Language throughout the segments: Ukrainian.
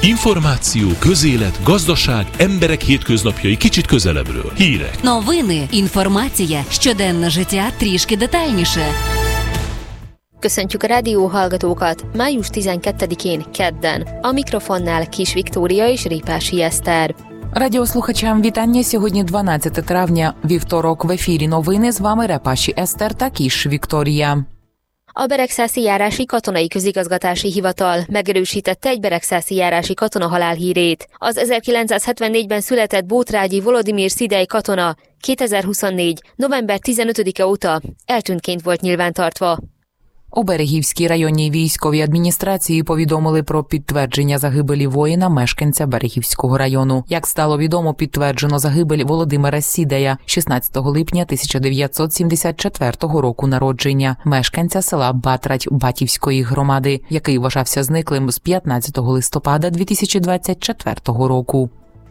Információ, közélet, gazdaság, emberek hétköznapjai kicsit közelebbről. Hírek. Новини, інформація, щоденне життя трішки детальніше. Köszöntjük a rádió hallgatókat május 12-én kedden. A mikrofonnál Kis Viktória és Répási Eszter. Радіослухачам вітання. Сьогодні 12 травня, вівторок. В ефірі новини. З вами Репаші Eszter та Kis Viktória. A Beregszászi járási katonai közigazgatási hivatal megerősítette egy beregszászi járási katona halálhírét. Az 1974-ben született Bótrágyi Volodimir Szidej katona 2024. november 15-e óta eltűntként volt nyilvántartva. У Берегівській районній військовій адміністрації повідомили про підтвердження загибелі воїна, мешканця Берегівського району. Як стало відомо, підтверджено загибель Володимира Сідея 16 липня 1974 року народження, мешканця села Батрать Батівської громади, який вважався зниклим з 15 листопада 2024 року.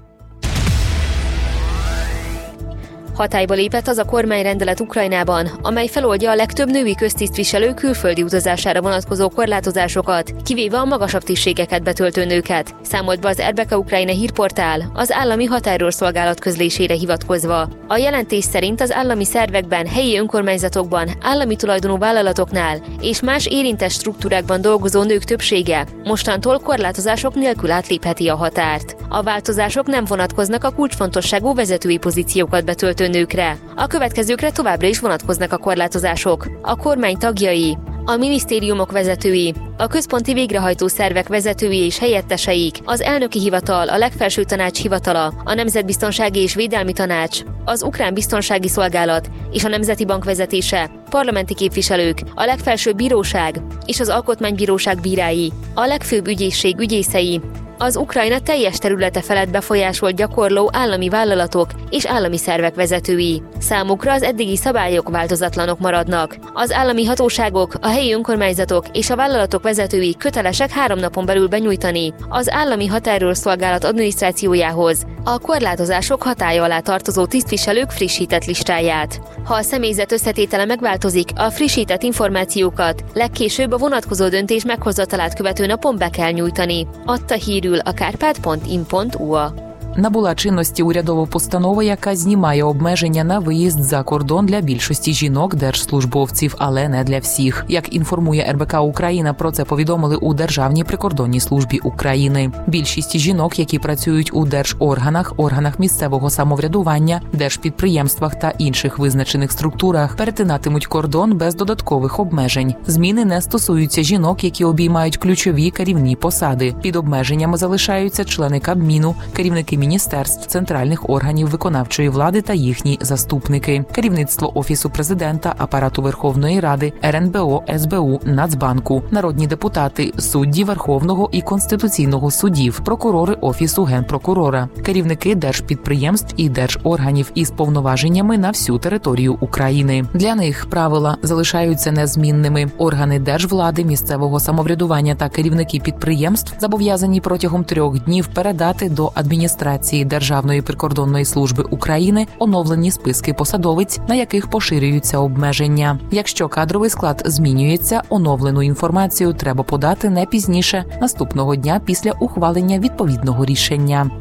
Hatályba lépett az a kormányrendelet Ukrajnában, amely feloldja a legtöbb női köztisztviselő külföldi utazására vonatkozó korlátozásokat, kivéve a magasabb tisztségeket betöltő nőket, számolt be az RBK Ukrajna hírportál az állami határőrszolgálat közlésére hivatkozva. A jelentés szerint az állami szervekben, helyi önkormányzatokban, állami tulajdonú vállalatoknál és más érintett struktúrákban dolgozó nők többsége mostantól korlátozások nélkül átlépheti a határt. A változások nem vonatkoznak a kulcsfontosságú vezetői pozíciókat betöltő nőkre. A következőkre továbbra is vonatkoznak a korlátozások. A kormány tagjai, a minisztériumok vezetői, a központi végrehajtó szervek vezetői és helyetteseik, az elnöki hivatal, a legfelső tanács hivatala, a Nemzetbiztonsági és Védelmi Tanács, az Ukrán Biztonsági Szolgálat és a Nemzeti Bank vezetése, parlamenti képviselők, a legfelsőbb bíróság és az Alkotmánybíróság bírái, a legfőbb ügyészség ügyészei, az Ukrajna teljes területe felett befolyásolt gyakorló állami vállalatok és állami szervek vezetői. Számukra az eddigi szabályok változatlanok maradnak. Az állami hatóságok, a helyi önkormányzatok és a vállalatok vezetői kötelesek 3 napon belül benyújtani az állami határőrszolgálat adminisztrációjához a korlátozások hatálya alá tartozó tisztviselők frissített listáját. Ha a személyzet összetétele megváltozik, a frissített információkat legkésőbb a vonatkozó döntés meghozatalát követő napon be kell nyújtani, adta hírül a karpat.in.ua. Набула чинності урядова постанова, яка знімає обмеження на виїзд за кордон для більшості жінок-держслужбовців, але не для всіх. Як інформує РБК Україна, про це повідомили у Державній прикордонній службі України. Більшість жінок, які працюють у держорганах, органах місцевого самоврядування, держпідприємствах та інших визначених структурах, перетинатимуть кордон без додаткових обмежень. Зміни не стосуються жінок, які обіймають ключові керівні посади. Під обмеженнями залишаються члени Кабміну, керівники міністерств, центральних органів виконавчої влади та їхні заступники, керівництво Офісу президента, Апарату Верховної Ради, РНБО, СБУ, Нацбанку, народні депутати, судді Верховного і Конституційного судів, прокурори Офісу Генпрокурора, керівники держпідприємств і держорганів із повноваженнями на всю територію України. Для них правила залишаються незмінними. Органи держвлади, місцевого самоврядування та керівники підприємств зобов'язані протягом 3 днів передати до адміністрації Державної прикордонної служби України оновлені списки посадовиць, на яких поширюються обмеження. Якщо кадровий склад змінюється, оновлену інформацію треба подати не пізніше наступного дня після ухвалення відповідного рішення.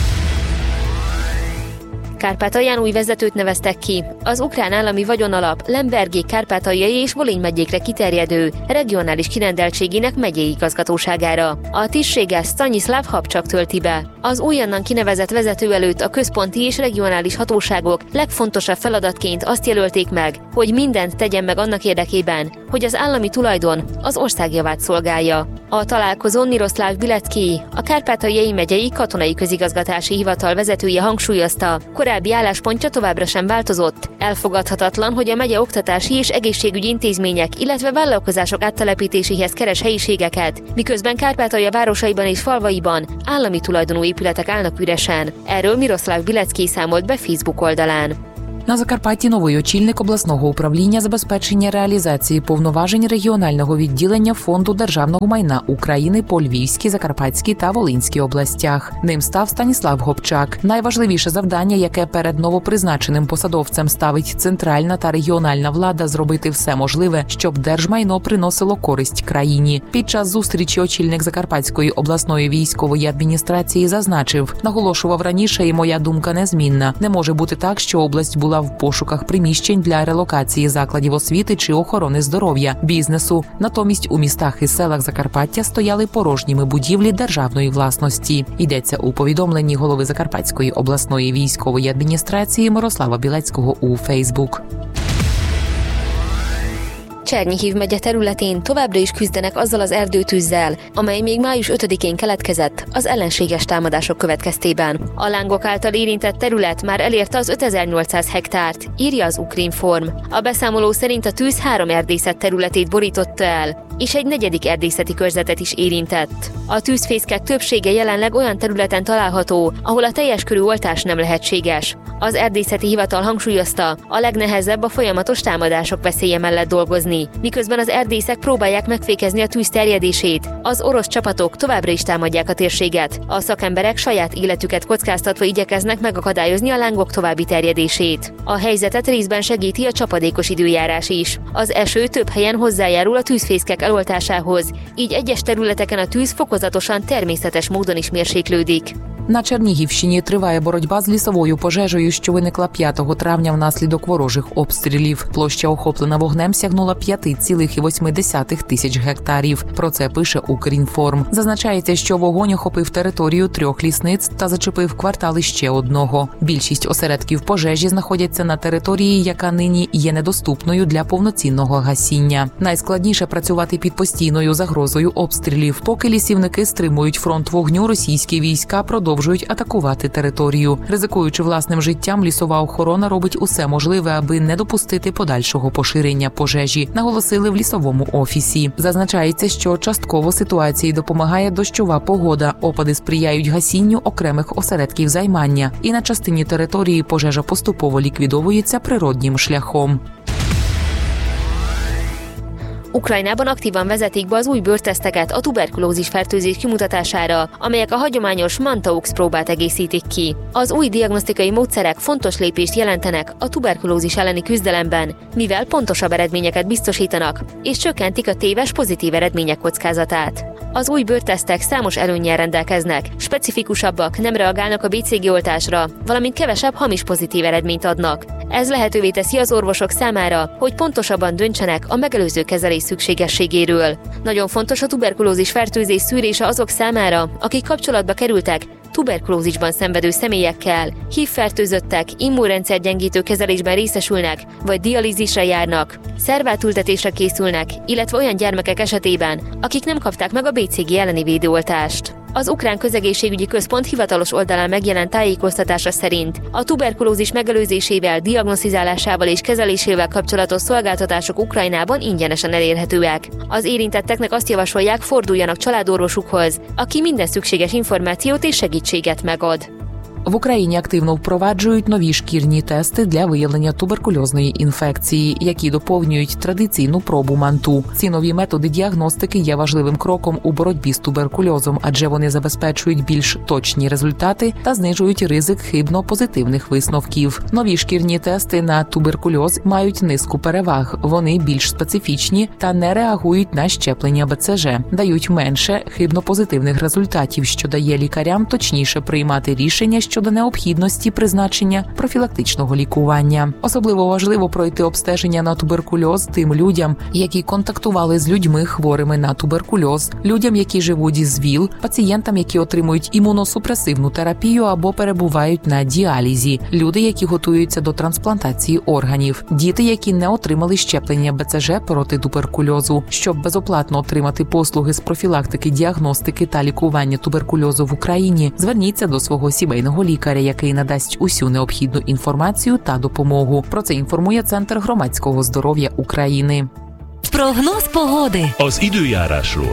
Kárpátalján új vezetőt neveztek ki. Az ukrán állami vagyonalap Lembergék kárpátaljai és Volyn megyékre kiterjedő regionális kirendeltségének megyei igazgatóságára. A tisztséget Stanislav Habcsak tölti be. Az újonnan kinevezett vezető előtt a központi és regionális hatóságok legfontosabb feladatként azt jelölték meg, hogy mindent tegyen meg annak érdekében, hogy az állami tulajdon az ország javát szolgálja. A találkozón Miroszláv Bilecki, a Kárpátaljai megyei katonai közigazgatási hivatal vezetője hangsúlyozta, korábbi álláspontja továbbra sem változott. Elfogadhatatlan, hogy a megye oktatási és egészségügyi intézmények, illetve vállalkozások áttelepítéséhez keres helyiségeket, miközben Kárpátalja városaiban és falvaiban állami tulajdonú épületek állnak üresen. Erről Miroszláv Bilecki számolt be Facebook oldalán. На Закарпатті новий очільник обласного управління забезпечення реалізації повноважень регіонального відділення Фонду державного майна України по Львівській, Закарпатській та Волинській областях. Ним став Станіслав Гопчак. Найважливіше завдання, яке перед новопризначеним посадовцем ставить центральна та регіональна влада, зробити все можливе, щоб держмайно приносило користь країні. Під час зустрічі очільник Закарпатської обласної військової адміністрації зазначив: наголошував раніше, і моя думка незмінна. Не може бути так, що область була в пошуках приміщень для релокації закладів освіти чи охорони здоров'я, бізнесу. Натомість у містах і селах Закарпаття стояли порожніми будівлі державної власності. Йдеться у повідомленні голови Закарпатської обласної військової adminisztráció Мирослава Білецького у Фейсбук. Csernyhív megye területén továbbra is küzdenek azzal az erdőtűzzel, amely még május 5-én keletkezett az ellenséges támadások következtében. A lángok által érintett terület már elérte az 5800 hektárt, írja az Ukrinform. A beszámoló szerint a tűz 3 erdészet területét borította el, és egy 4. erdészeti körzetet is érintett. A tűzfészkek többsége jelenleg olyan területen található, ahol a teljes körű oltás nem lehetséges. Az erdészeti hivatal hangsúlyozta, a legnehezebb a folyamatos támadások veszélye mellett dolgozni, miközben az erdészek próbálják megfékezni a tűz terjedését. Az orosz csapatok továbbra is támadják a térséget. A szakemberek saját életüket kockáztatva igyekeznek megakadályozni a lángok további terjedését. A helyzetet részben segíti a csapadékos időjárás is. Az eső több helyen hozzájárul a tűzfészkek eloltásához, így egyes területeken a tűz fokozatosan természetes módon is mérséklődik. На Чернігівщині триває боротьба з лісовою пожежею, що виникла 5 травня внаслідок ворожих обстрілів. Площа, охоплена вогнем, сягнула 5,8 тисяч гектарів. Про це пише Укрінформ. Зазначається, що вогонь охопив територію 3 лісниць та зачепив квартали ще одного. Більшість осередків пожежі знаходяться на території, яка нині є недоступною для повноцінного гасіння. Найскладніше працювати під постійною загрозою обстрілів. Поки лісівники стримують фронт вогню, російські війська продовжують атакувати територію. Ризикуючи власним життям, лісова охорона робить усе можливе, аби не допустити подальшого поширення пожежі, наголосили в лісовому офісі. Зазначається, що частково ситуації допомагає дощова погода. Опади сприяють гасінню окремих осередків займання. І на частині території пожежа поступово ліквідовується природнім шляхом. Ukrajnában aktívan vezetik be az új bőrteszteket a tuberkulózis fertőzés kimutatására, amelyek a hagyományos Mantaux próbát egészítik ki. Az új diagnosztikai módszerek fontos lépést jelentenek a tuberkulózis elleni küzdelemben, mivel pontosabb eredményeket biztosítanak, és csökkentik a téves pozitív eredmények kockázatát. Az új bőrtesztek számos előnnyel rendelkeznek, specifikusabbak, nem reagálnak a BCG oltásra, valamint kevesebb hamis pozitív eredményt adnak. Ez lehetővé teszi az orvosok számára, hogy pontosabban döntsenek a megelőző kezelés szükségességéről. Nagyon fontos a tuberkulózis fertőzés szűrése azok számára, akik kapcsolatba kerültek tuberkulózisban szenvedő személyekkel, HIV-fertőzöttek, immunrendszergyengítő kezelésben részesülnek, vagy dialízisre járnak, szervátültetésre készülnek, illetve olyan gyermekek esetében, akik nem kapták meg a BCG elleni védőoltást. Az Ukrán Közegészségügyi Központ hivatalos oldalán megjelent tájékoztatása szerint a tuberkulózis megelőzésével, diagnosztizálásával és kezelésével kapcsolatos szolgáltatások Ukrajnában ingyenesen elérhetőek. Az érintetteknek azt javasolják, forduljanak családorvosukhoz, aki minden szükséges információt és segítséget megad. В Україні активно впроваджують нові шкірні тести для виявлення туберкульозної інфекції, які доповнюють традиційну пробу МАНТУ. Ці нові методи діагностики є важливим кроком у боротьбі з туберкульозом, адже вони забезпечують більш точні результати та знижують ризик хибно-позитивних висновків. Нові шкірні тести на туберкульоз мають низку переваг. Вони більш специфічні та не реагують на щеплення БЦЖ, дають менше хибно-позитивних результатів, що дає лікарям точніше приймати рішення щодо необхідності призначення профілактичного лікування. Особливо важливо пройти обстеження на туберкульоз тим людям, які контактували з людьми хворими на туберкульоз, людям, які живуть із ВІЛ, пацієнтам, які отримують імуносупресивну терапію або перебувають на діалізі, люди, які готуються до трансплантації органів, діти, які не отримали щеплення БЦЖ проти туберкульозу. Щоб безоплатно отримати послуги з профілактики, діагностики та лікування туберкульозу в Україні, зверніться до свого сімейного лікаря, який надасть усю необхідну інформацію та допомогу. Про це інформує Центр громадського здоров'я України. Прогноз погоди. Az időjárásról.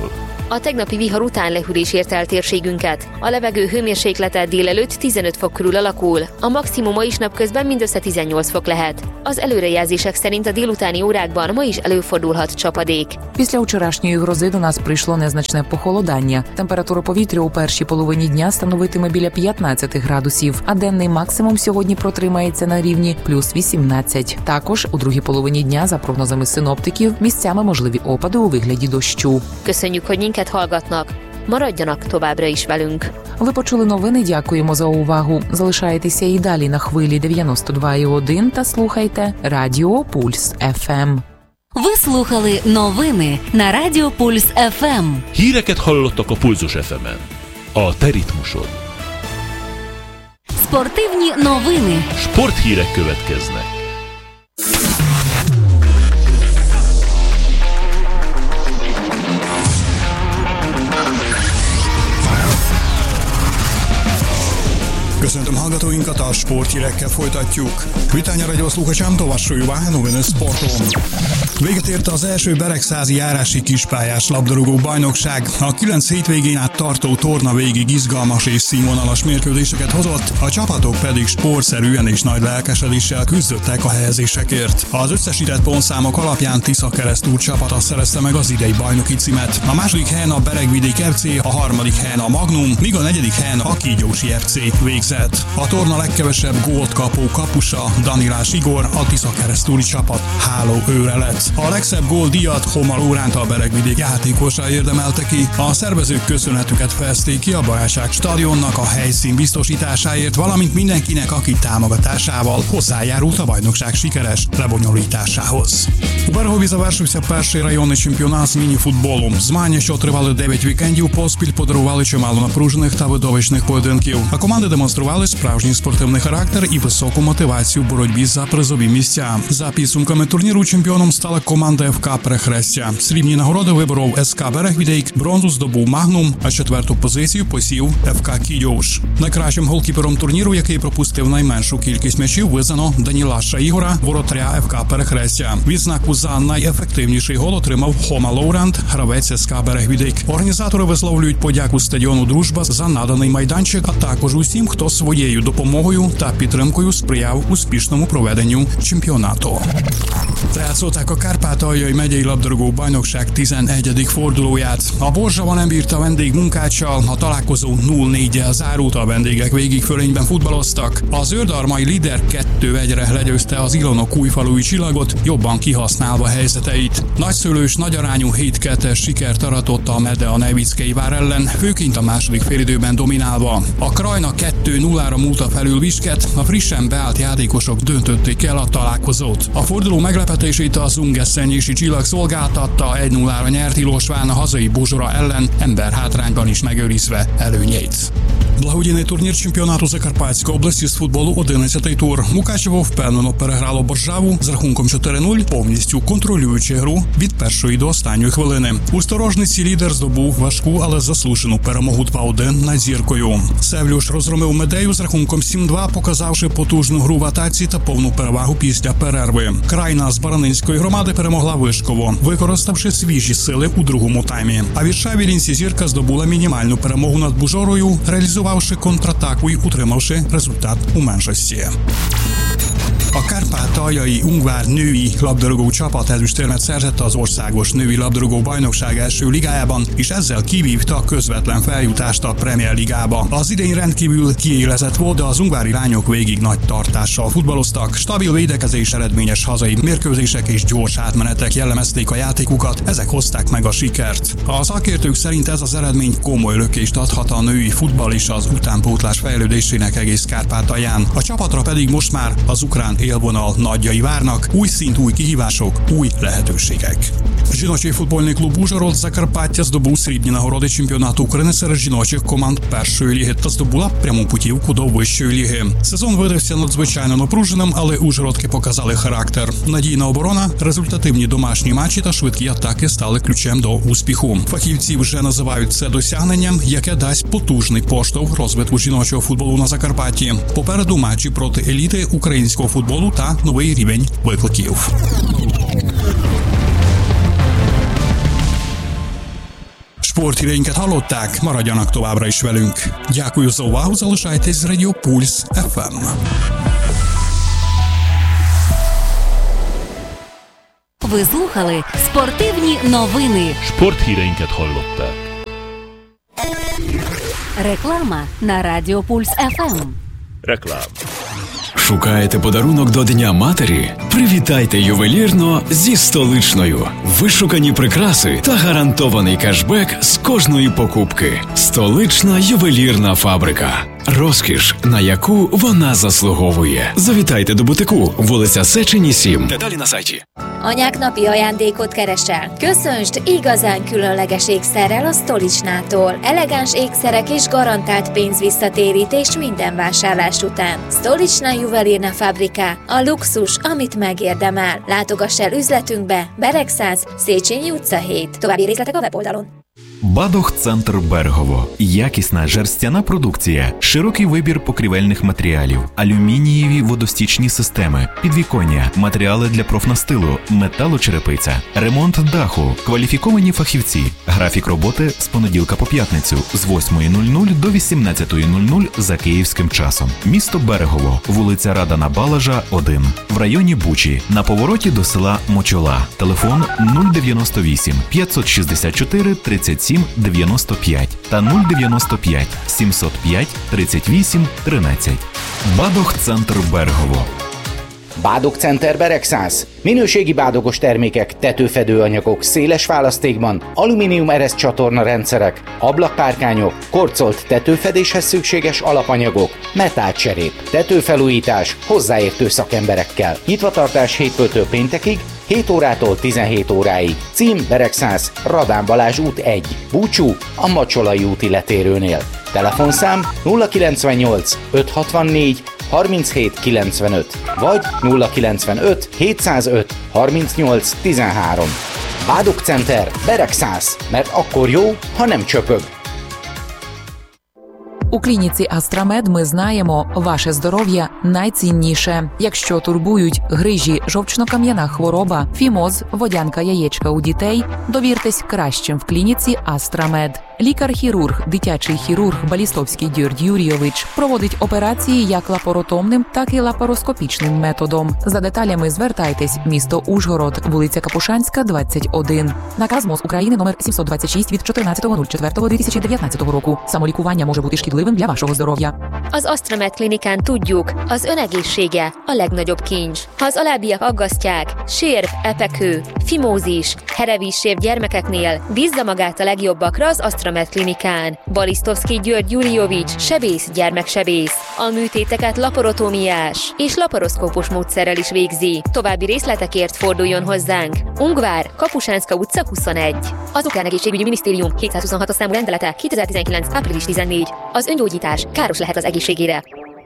A tegnapi vihar után lehűlés érte el térségünket. A levegő hőmérséklete délelőtt 15 fok körül alakul, a maximum ma is napközben mindössze 18 fok lehet. Az előrejelzések szerint a délutáni órákban ma is előfordulhat csapadék. Після вчорашньої грози до нас прийшло незначне похолодання. Температура повітря у першій половині дня становитиме біля 15 градусів, а денний максимум сьогодні протримається на рівні плюс 18. Також у другій половині дня, за прогнозами синоптиків, місцями можливі опади у вигляді дощу. Köszönjük, hogy minket hallgatnak. Maradjanak továbbra is velünk. Ви почули новини, дякуємо за увагу. Залишайтеся і далі на хвилі 92,1 та слухайте Радіо Пульс ФМ. Ви слухали новини на Радіо Пульс ФМ. Híreket hallottak a Pulzus FM-en. A te ritmusod. Спортивні новини. Sporthírek következnek. Köszöntöm hallgatóinkat, a sporthírekkel folytatjuk. Vítania radio sluchačám tovažujú noviny sportom. Véget ért az első beregszázi járási kispályás labdarúgó bajnokság. A 9 hétvégén át tartó torna végig izgalmas és színvonalas mérkőzéseket hozott, a csapatok pedig sportszerűen és nagy lelkesedéssel küzdöttek a helyezésekért. Az összesített pontszámok alapján Tisza-Keresztúr csapata szerezte meg az idei bajnoki címet. A második helyen a Beregvidék FC, a harmadik helyen a Magnum, míg a negyedik helyen a Kígyósi FC végzett. A torna legkevesebb gólt kapó kapusa, Danilás Igor, a Tisza-Keresztúri csapat hálóőre lett. A legszebb góldíjat Homa Lóránt, a Beregvidék játékosa érdemelte ki. A szervezők köszönhetüket fejezték ki a Barátság stadionnak a helyszín biztosításáért, valamint mindenkinek, aki támogatásával hozzájárult a bajnokság sikeres lebonyolításához. У Берегові завершився перший районний чемпіонат з міні-футболу. Змагання, що тривали 9 вікендів поспіль, подарували чимало напружених та видовищних поєдинків. А команди демонстрували справжній спортивний характер і високу мотивацію в боротьбі за призові місця. За підсумками турніру чемпіоном стала команда ФК Перехрестя. Срібні нагороди виборов СК Берегвідейк, бронзу здобув Магнум, а четверту позицію посів ФК Кідьош. Найкращим голкіпером турніру, який пропустив найменшу кількість м'ячів, визнано Данілаша Ігора, воротаря ФК Перехрестя. Відзнаку за найефективніший гол отримав Хома Лоурант, гравець СК Берегвідейк. Організатори висловлюють подяку стадіону «Дружба» за наданий майданчик, а також усім, хто своєю допомогою та підтримкою сприяв успішному проведенню чемпіонату. Lejátszották a Kárpátaljai megyei labdarúgó bajnokság 11. fordulóját. A Borzsava nem bírta vendégmunkáccsal, a találkozó 0-4-jel zárult, a vendégek végig fölényben futballoztak. A zöldarmai líder 2-1-re legyőzte az Ilonok újfalui Csillagot, jobban kihasználva helyzeteit. Nagyszőlős, nagyarányú 7-2-es sikert aratott a Mede a Nevickei vár ellen, főként a második félidőben dominálva. A Krajna 2-0-ra múlta felül Visket, a frissen beállt játékosok döntötték el a találkozót. A forduló meglepetését az Ungesztenyési Csillag szolgáltatta, 1-0-ra nyert Ilosván a hazai Bozsora ellen, emberhátrányban is megőrizve előnyeit. Благодійний турнір чемпіонату Закарпатської області з футболу 11-й тур. Мукачево впевнено переграло Боржаву з рахунком 4-0, повністю контролюючи гру від першої до останньої хвилини. У Сторожниці лідер здобув важку, але заслужену перемогу 2-1 над Зіркою. Севлюш розгромив Медею з рахунком 7-2, показавши потужну гру в атаці та повну перевагу після перерви. Крайна з Баранинської громади перемогла Вишково, використавши свіжі сили у другому таймі. А від Шавілінці Зірка здобула мінімальну перемогу над Бужорою, реалізувавши контратаку і утримавши результат у меншості. A Kárpátaljai Ungvár női labdarúgó csapat ezüstérmet szerzett az országos női labdarúgó bajnokság első ligájában, és ezzel kivívta a közvetlen feljutást a Premier Ligába. Az idén rendkívül kiélezett volt, de az ungvári lányok végig nagy tartással futballoztak. Stabil védekezés, eredményes hazai mérkőzések és gyors átmenetek jellemezték a játékukat, ezek hozták meg a sikert. A szakértők szerint ez az eredmény komoly lökést adhat a női futball és az utánpótlás fejlődésének egész Kárpátalján. A csapatra pedig most már az ukrán élvonal nagyjai várnak, új szint, új kihívások, új lehetőségek. Жіночий футбольний клуб «Ужгород» Закарпаття здобув срібні нагороди чемпіонату України серед жіночих команд першої ліги та здобула пряму путівку до вищої ліги. Сезон видався надзвичайно напруженим, але ужгородки показали характер. Надійна оборона, результативні домашні матчі та швидкі атаки стали ключем до успіху. Фахівці вже називають це досягненням, яке дасть потужний поштовх розвитку жіночого футболу на Закарпатті. Попереду матчі проти еліти українського футболу та новий рівень викликів. Sporthíreinket hallották, maradjanak továbbra is velünk. Дякую за увагу, залишайтесь з Радіо Пульс FM. Ви слухали спортивні новини. Sporthíreinket hallották. Реклама на Радіо Пульс FM. Реклам. Шукаєте подарунок до Дня матері? Привітайте ювелірно зі Столичною. Вишукані прикраси та гарантований кешбек з кожної покупки. Столична ювелірна фабрика. Розкіш, на яку вона заслуговує. Завітайте до бутику, вулиця Széchenyi 7. Деталі на сайті. Anyák napi ajándékot keresel? Köszöntsd igazán különleges ékszerrel a Stolichnától. Elegáns ékszerek és garantált pénzvisszatérítés minden vásárlás után. Stolichna Juvelirna Fabrika. A luxus, amit megérdemel. Látogass el üzletünkbe, Beregszáz, Széchenyi utca 7. További részletek a weboldalon. Бадох-центр Берегово. Якісна жерстяна продукція, широкий вибір покрівельних матеріалів, алюмінієві водостічні системи, підвіконня, матеріали для профнастилу, металочерепиця, ремонт даху, кваліфіковані фахівці. Графік роботи з понеділка по п'ятницю з 8:00 до 18:00 за київським часом. Місто Берегово, вулиця Радана Балажа, 1, в районі Бучі, на повороті до села Мочола. Телефон 098 564 37 95 та 095 705 38 13. Bádog-Center Bergovo. Bádog-Center Beregszáz. Minőségi bádogos termékek, tetőfedőanyagok széles választékban, alumínium eresz csatorna rendszerek, ablakpárkányok, korcolt tetőfedéshez szükséges alapanyagok, metálcserép, tetőfelújítás hozzáértő szakemberekkel. Nyitvatartás hétfőtől péntekig, 7 órától 17 óráig. Cím Beregszáz, Radán Balázs út 1, Búcsú, a Macsolai úti letérőnél. Telefonszám 098 564 37 95 vagy 095 705 38 13. Bádog-Center Beregszáz, mert akkor jó, ha nem csöpög. У клініці Астрамед ми знаємо, ваше здоров'я найцінніше. Якщо турбують грижі, жовчно-кам'яна хвороба, фімоз, водянка яєчка у дітей, довіртесь кращим в клініці Астрамед. Лікар-хірург, дитячий хірург Балістовський Георгій Юрійович проводить операції як лапаротомним, так і лапароскопічним методом. За деталями звертайтесь. Місто Ужгород, вулиця Капушанська, 21. Наказ МОЗ України номер 726 від 14.04.2019 року. Самолікування може бути шкідливим для вашого здоров'я. Az Astramed klinikán tudjuk, az önegészsége a legnagyobb kincs. Ha az alábbiak aggasztják, sérv, epekő, fimózis, herevízsév gyermekeknél, bízza magát a legjobbakra az Astramed klinikán. Balisztovszky György Júliovics, sebész, gyermeksebész. A műtéteket laparotómiás és laparoszkópos módszerrel is végzi. További részletekért forduljon hozzánk. Ungvár, Kapusánszka utca 21. Az Ukrán Egészségügyi Minisztérium 726-os számú rendelete 2019. április 14. Az öngyógyítás káros lehet az egészségére.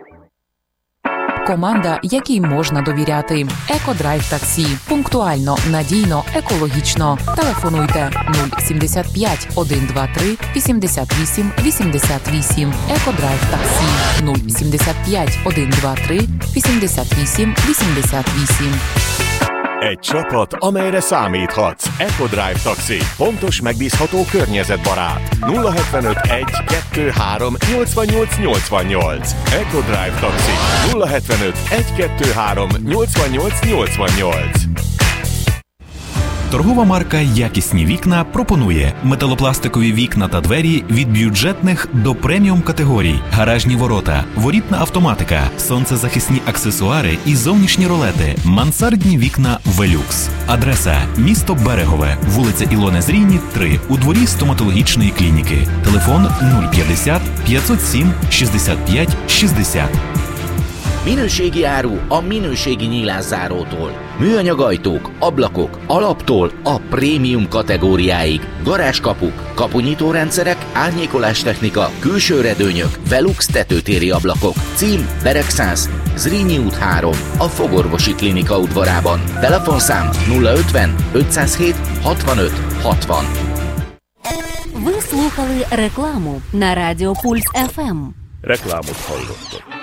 Команда, якій можна довіряти. Екодрайв таксі. Пунктуально, надійно, екологічно. Телефонуйте 075 123 88 88. Екодрайв таксі 075 123 88 88. Egy csapat, amelyre számíthatsz. EcoDrive Taxi. Pontos, megbízható, környezetbarát. 075 1 2 3 88 88. EcoDrive Taxi. 075 1 2 3 88 88. Торгова марка «Якісні вікна» пропонує металопластикові вікна та двері від бюджетних до преміум категорій, гаражні ворота, ворітна автоматика, сонцезахисні аксесуари і зовнішні ролети, мансардні вікна «Велюкс». Адреса – місто Берегове, вулиця Ілони Зрійні, 3, у дворі стоматологічної клініки. Телефон 050 507 65 60. Minőségi áru a minőségi nyílászárótól. Műanyag ajtók, ablakok, alaptól a prémium kategóriáig. Garázskapuk, kapunyitórendszerek, árnyékolástechnika, külső redőnyök, Velux tetőtéri ablakok. Cím Beregszáz, Zrínyi út 3, a Fogorvosi Klinika udvarában. Telefonszám 050 507 65 60. Ви слухали рекламу на Радіо Пульс FM. Reklámot hallottak.